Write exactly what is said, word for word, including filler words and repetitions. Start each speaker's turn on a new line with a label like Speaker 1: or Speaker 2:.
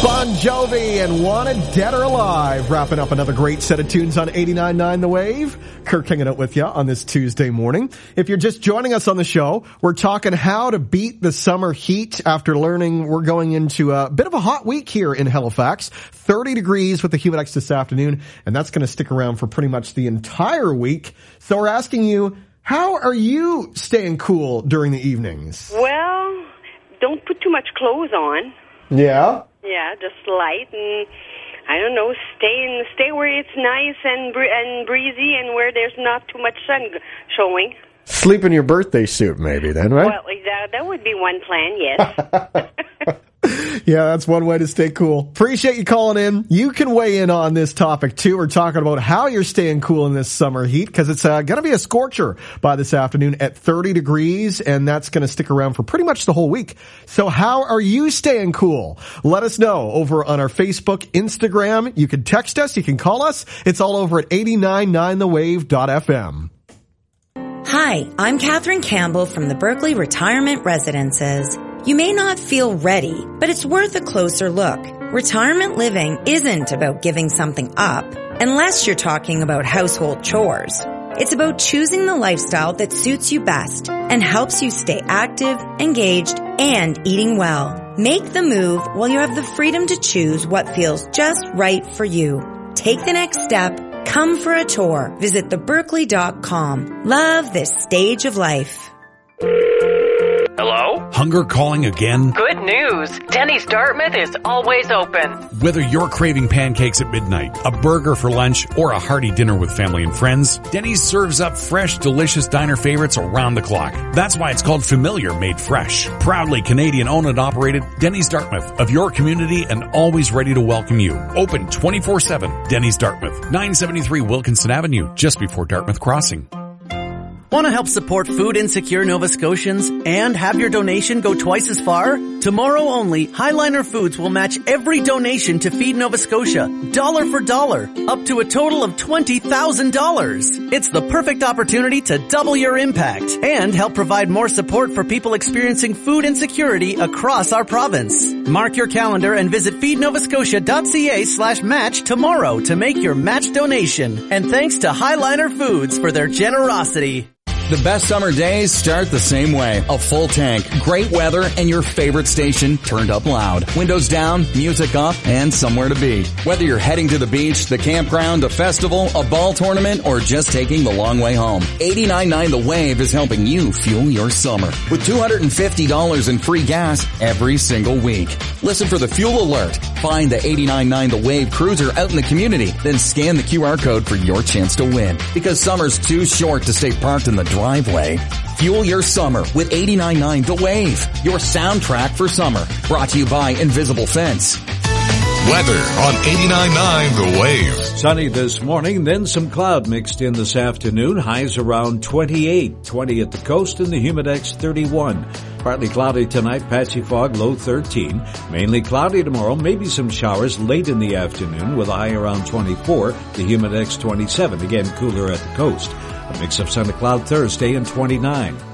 Speaker 1: Bon Jovi and Wanted Dead or Alive, wrapping up another great set of tunes on eighty-nine point nine The Wave. Kirk hanging out with you on this Tuesday morning. If you're just joining us on the show, we're talking how to beat the summer heat after learning we're going into a bit of a hot week here in Halifax. thirty degrees with the Humidex this afternoon, and that's going to stick around for pretty much the entire week. So we're asking you, how are you staying cool during the evenings?
Speaker 2: Well, don't put too much clothes on.
Speaker 1: Yeah?
Speaker 2: Yeah, just light and, I don't know, stay in, stay where it's nice and br- and breezy and where there's not too much sun g- showing.
Speaker 1: Sleep in your birthday suit maybe then, right?
Speaker 2: Well, that, that would be one plan, yes.
Speaker 1: Yeah, that's one way to stay cool. Appreciate you calling in. You can weigh in on this topic too. We're talking about how you're staying cool in this summer heat because it's uh, going to be a scorcher by this afternoon at thirty degrees, and that's going to stick around for pretty much the whole week. So how are you staying cool? Let us know over on our Facebook, Instagram. You can text us. You can call us. It's all over at eight nine nine the wave dot f m.
Speaker 3: Hi, I'm Catherine Campbell from the Berkeley Retirement Residences. You may not feel ready, but it's worth a closer look. Retirement living isn't about giving something up, unless you're talking about household chores. It's about choosing the lifestyle that suits you best and helps you stay active, engaged, and eating well. Make the move while you have the freedom to choose what feels just right for you. Take the next step. Come for a tour. Visit the berkeley dot com. Love this stage of life.
Speaker 4: Hello?
Speaker 5: Hunger calling again?
Speaker 4: Good news. Denny's Dartmouth is always open.
Speaker 5: Whether you're craving pancakes at midnight, a burger for lunch, or a hearty dinner with family and friends, Denny's serves up fresh, delicious diner favorites around the clock. That's why it's called Familiar Made Fresh. Proudly Canadian owned and operated, Denny's Dartmouth, of your community and always ready to welcome you. Open twenty-four seven. Denny's Dartmouth, nine seventy-three Wilkinson Avenue, just before Dartmouth Crossing.
Speaker 6: Want to help support food insecure Nova Scotians and have your donation go twice as far? Tomorrow only, Highliner Foods will match every donation to Feed Nova Scotia, dollar for dollar, up to a total of twenty thousand dollars. It's the perfect opportunity to double your impact and help provide more support for people experiencing food insecurity across our province. Mark your calendar and visit feednovascotia.ca slash match tomorrow to make your match donation. And thanks to Highliner Foods for their generosity.
Speaker 7: The best summer days start the same way. A full tank, great weather, and your favorite station turned up loud. Windows down, music up, and somewhere to be. Whether you're heading to the beach, the campground, a festival, a ball tournament, or just taking the long way home, eighty-nine point nine The Wave is helping you fuel your summer with two hundred fifty dollars in free gas every single week. Listen for the fuel alert. Find the eighty-nine point nine The Wave cruiser out in the community, then scan the Q R code for your chance to win. Because summer's too short to stay parked in the driveway. Fuel your summer with eighty-nine point nine The Wave, your soundtrack for summer. Brought to you by Invisible Fence.
Speaker 8: Weather on eighty-nine point nine The Wave.
Speaker 9: Sunny this morning, then some cloud mixed in this afternoon. Highs around twenty-eight, twenty at the coast, and the Humidex thirty-one. Partly cloudy tonight, patchy fog, low thirteen. Mainly cloudy tomorrow, maybe some showers late in the afternoon with a high around twenty-four, the Humidex twenty-seven. Again, cooler at the coast. A mix of sun and cloud Thursday and twenty-nine.